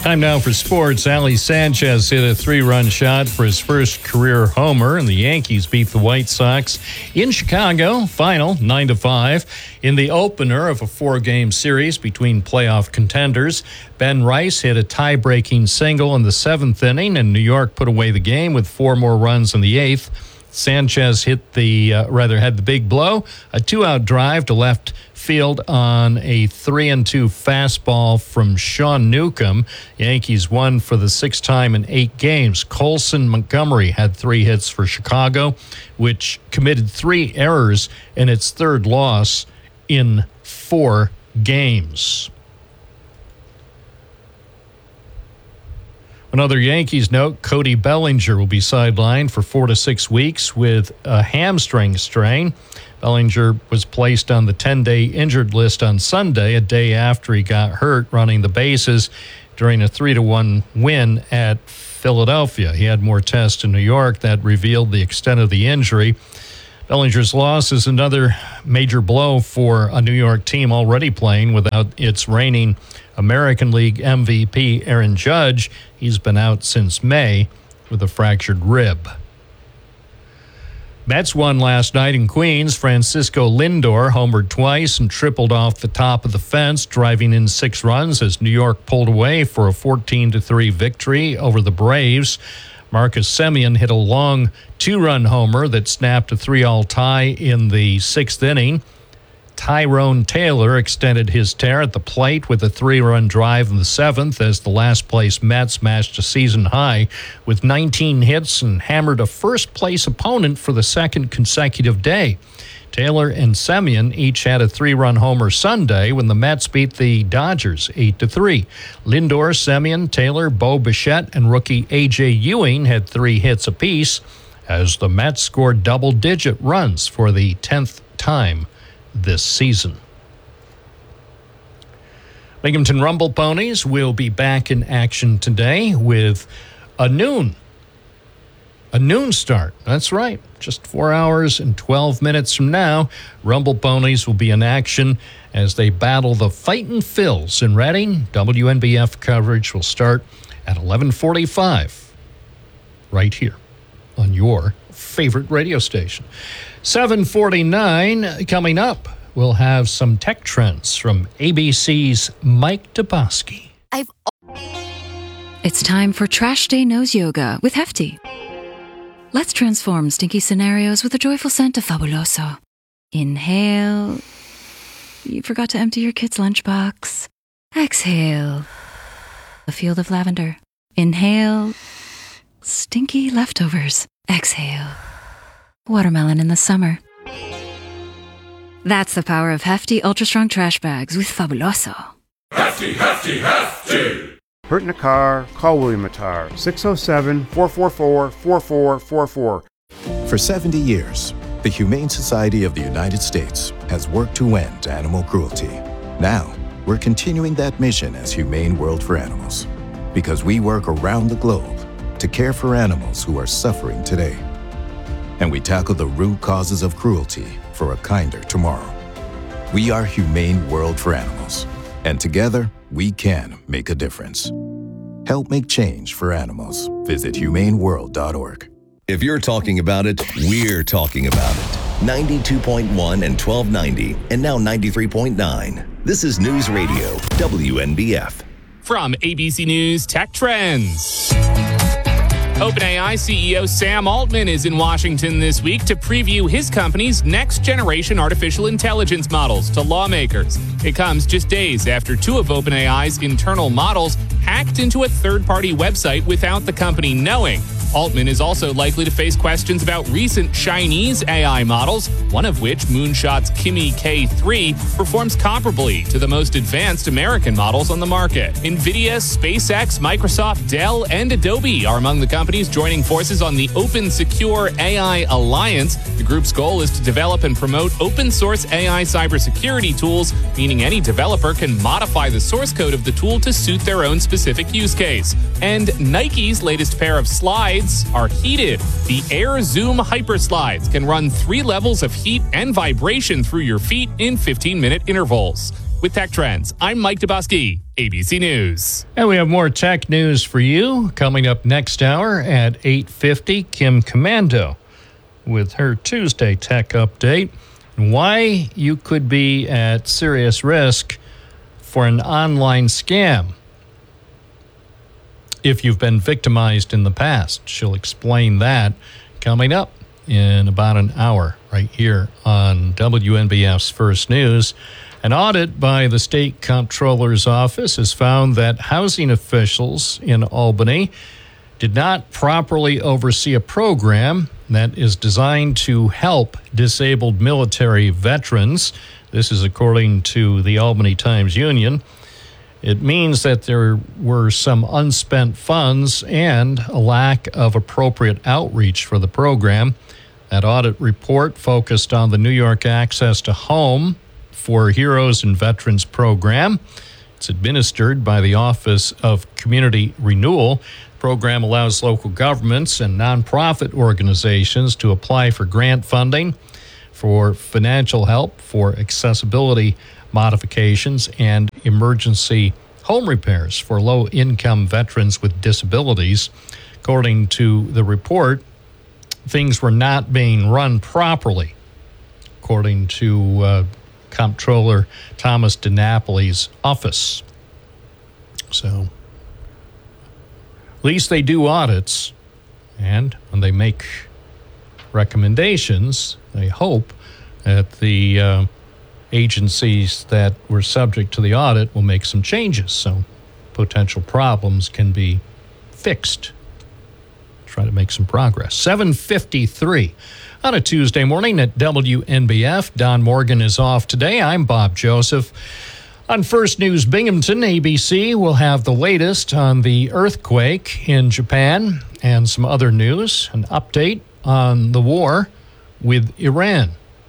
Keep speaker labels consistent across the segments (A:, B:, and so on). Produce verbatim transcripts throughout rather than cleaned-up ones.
A: Time now for sports. Ali Sanchez hit a three-run shot for his first career homer, and the Yankees beat the White Sox in Chicago. Final nine to five. In the opener of a four-game series between playoff contenders, Ben Rice hit a tie-breaking single in the seventh inning, and New York put away the game with four more runs in the eighth. Sanchez hit the, uh, rather had the big blow, a two-out drive to left field on a three and two fastball from Sean Newcomb. Yankees won for the sixth time in eight games. Colson Montgomery had three hits for Chicago, which committed three errors in its third loss in four games. Another Yankees note, Cody Bellinger will be sidelined for four to six weeks with a hamstring strain. Bellinger was placed on the ten-day injured list on Sunday, a day after he got hurt running the bases during a three to one win at Philadelphia. He had more tests in New York that revealed the extent of the injury. Bellinger's loss is another major blow for a New York team already playing without its reigning American League M V P Aaron Judge. He's been out since May with a fractured rib. Mets won last night in Queens. Francisco Lindor homered twice and tripled off the top of the fence, driving in six runs as New York pulled away for a fourteen to three victory over the Braves. Marcus Semien hit a long two-run homer that snapped a three-all tie in the sixth inning. Tyrone Taylor extended his tear at the plate with a three-run drive in the seventh as the last-place Mets matched a season high with nineteen hits and hammered a first-place opponent for the second consecutive day. Taylor and Semien each had a three-run homer Sunday when the Mets beat the Dodgers eight to three. Lindor, Semien, Taylor, Bo Bichette, and rookie A J Ewing had three hits apiece as the Mets scored double-digit runs for the tenth time this season. Binghamton Rumble Ponies will be back in action today with a noon. A noon start. That's right. Just four hours and twelve minutes from now, Rumble Ponies will be in action as they battle the Fightin' Phils in Reading. W N B F coverage will start at eleven forty-five right here on your favorite radio station. seven forty-nine coming up. We'll have some tech trends from A B C's Mike Dubosky.
B: I've It's time for Trash Day Nose Yoga with Hefty. Let's transform stinky scenarios with a joyful scent of Fabuloso. Inhale. You forgot to empty your kid's lunchbox. Exhale. A field of lavender. Inhale. Stinky leftovers. Exhale. Watermelon in the summer. That's the power of Hefty Ultra Strong Trash Bags with Fabuloso.
C: Hefty, Hefty, Hefty!
D: Hurt in a car? Call William Attar. six oh seven, four four four, four four four four.
E: For seventy years, the Humane Society of the United States has worked to end animal cruelty. Now, we're continuing that mission as Humane World for Animals, because we work around the globe to care for animals who are suffering today. And we tackle the root causes of cruelty for a kinder tomorrow. We are Humane World for Animals, and together, we can make a difference. Help make change for animals. Visit humane world dot org.
F: If you're talking about it, we're talking about it. ninety-two point one and twelve ninety, and now ninety-three point nine. This is News Radio, W N B F.
G: From A B C News Tech Trends. OpenAI C E O Sam Altman is in Washington this week to preview his company's next-generation artificial intelligence models to lawmakers. It comes just days after two of OpenAI's internal models hacked into a third-party website without the company knowing. Altman is also likely to face questions about recent Chinese A I models, one of which, Moonshot's Kimi K three, performs comparably to the most advanced American models on the market. NVIDIA, SpaceX, Microsoft, Dell, and Adobe are among the companies joining forces on the Open Secure A I Alliance. The group's goal is to develop and promote open-source A I cybersecurity tools, meaning any developer can modify the source code of the tool to suit their own specific use case. And Nike's latest pair of slides are heated. The Air Zoom Hyper Slides can run three levels of heat and vibration through your feet in fifteen-minute intervals. with Tech Trends. I'm Mike Dubusky, A B C News.
A: And we have more tech news for you coming up next hour at eight fifty. Kim Commando with her Tuesday Tech Update and why you could be at serious risk for an online scam if you've been victimized in the past. She'll explain that coming up in about an hour right here on W N B F's First News. An audit by the State Comptroller's Office has found that housing officials in Albany did not properly oversee a program that is designed to help disabled military veterans. This is according to the Albany Times-Union. It means that there were some unspent funds and a lack of appropriate outreach for the program. That audit report focused on the New York Access to Home for Heroes and Veterans program. It's administered by the Office of Community Renewal. The program allows local governments and nonprofit organizations to apply for grant funding, for financial help, for accessibility modifications, and emergency home repairs for low-income veterans with disabilities. According to the report, things were not being run properly, according to uh, Comptroller Thomas DiNapoli's office. So, at least they do audits, and when they make recommendations, they hope that the uh, agencies that were subject to the audit will make some changes so potential problems can be fixed. Try to make some progress. seven fifty-three on a Tuesday morning at W N B F. Don Morgan is off today. I'm Bob Joseph. On First News Binghamton, A B C will have the latest on the earthquake in Japan and some other news, an update on the war with Iran.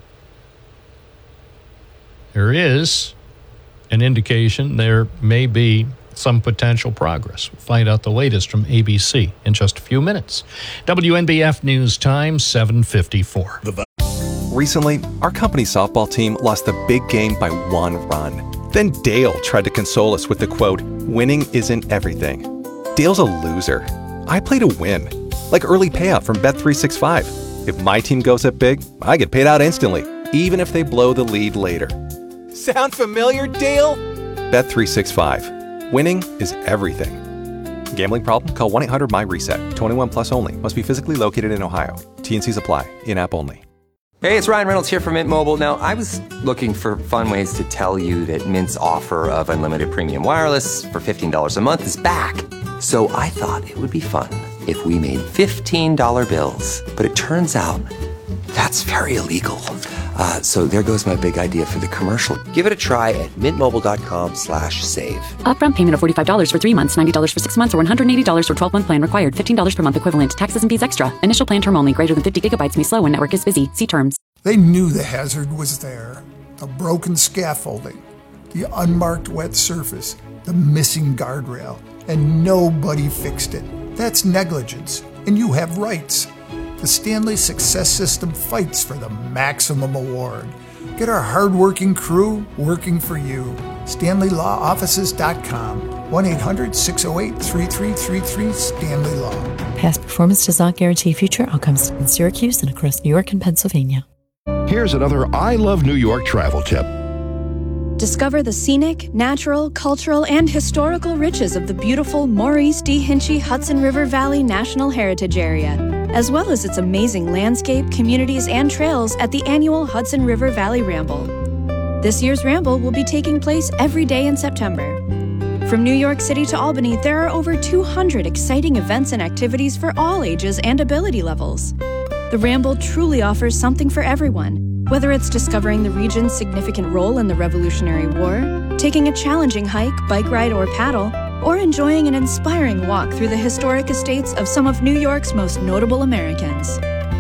A: There is an indication there may be some potential progress. We'll find out the latest from A B C in just a few minutes. W N B F News Time, seven fifty-four.
H: Recently, our company's softball team lost a big game by one run. Then Dale tried to console us with the quote, "Winning isn't everything." Dale's a loser. I play to win, like early payout from Bet three sixty-five. If my team goes up big, I get paid out instantly, even if they blow the lead later. Sound familiar, Dale? Bet three sixty-five. Winning is everything. Gambling problem? Call one eight hundred M Y reset. twenty-one plus only. Must be physically located in Ohio. T and C's apply. In-app only.
I: Hey, it's Ryan Reynolds here from Mint Mobile. Now, I was looking for fun ways to tell you that Mint's offer of unlimited premium wireless for fifteen dollars a month is back. So I thought it would be fun if we made fifteen dollar bills. But it turns out that's very illegal. Uh, so there goes my big idea for the commercial. Give it a try at mintmobile.com slash save.
J: Upfront payment of forty-five dollars for three months, ninety dollars for six months, or one hundred eighty dollars for twelve-month plan required. fifteen dollars per month equivalent. Taxes and fees extra. Initial plan term only. Greater than fifty gigabytes may slow when network is busy. See terms.
K: They knew the hazard was there. The broken scaffolding, the unmarked wet surface, the missing guardrail, and nobody fixed it. That's negligence, and you have rights. The Stanley Success System fights for the maximum award. Get our hardworking crew working for you. Stanley Law Offices dot com. one eight hundred six oh eight three three three three Stanley Law.
L: Past performance does not guarantee future outcomes in Syracuse and across New York and Pennsylvania.
M: Here's another I Love New York travel tip.
N: Discover the scenic, natural, cultural, and historical riches of the beautiful Maurice D. Hinchey Hudson River Valley National Heritage Area, as well as its amazing landscape, communities, and trails at the annual Hudson River Valley Ramble. This year's Ramble will be taking place every day in September. From New York City to Albany, there are over two hundred exciting events and activities for all ages and ability levels. The Ramble truly offers something for everyone, whether it's discovering the region's significant role in the Revolutionary War, taking a challenging hike, bike ride, or paddle, or enjoying an inspiring walk through the historic estates of some of New York's most notable Americans.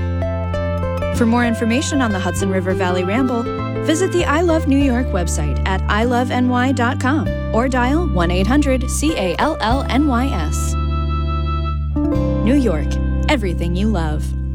N: For more information on the Hudson River Valley Ramble, visit the I Love New York website at I love N Y dot com or dial one eight hundred C A L L N Y S. New York, everything you love.